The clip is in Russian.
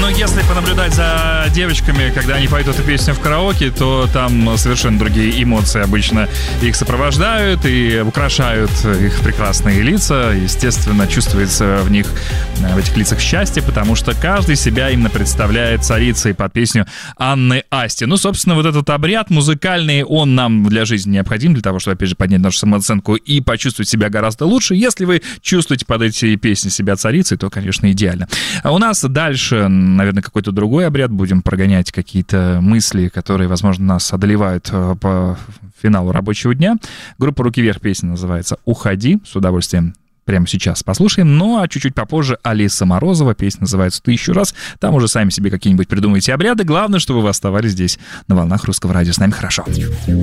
Но если понаблюдать за девочками, когда они поют эту песню в караоке, то там совершенно другие эмоции обычно их сопровождают и украшают их прекрасные лица. Естественно, чувствуется в них, в этих лицах счастье, потому что каждый себя именно представляет царицей под песню Анны Асти. Ну, собственно, вот этот обряд музыкальный, он нам для жизни необходим, для того, чтобы, опять же, поднять нашу самооценку и почувствовать себя гораздо лучше. Если вы чувствуете под эти песни себя царицей, то, конечно, идеально. А у нас дальше, наверное, какой-то другой обряд. Будем прогонять какие-то мысли, которые, возможно, нас одолевают по финалу рабочего дня. Группа «Руки вверх», песня называется «Уходи». С удовольствием прямо сейчас послушаем. Ну, а чуть-чуть попозже Алиса Морозова. Песня называется «1000 раз». Там уже сами себе какие-нибудь придумайте обряды. Главное, чтобы вы оставались здесь на волнах Русского радио. С нами хорошо.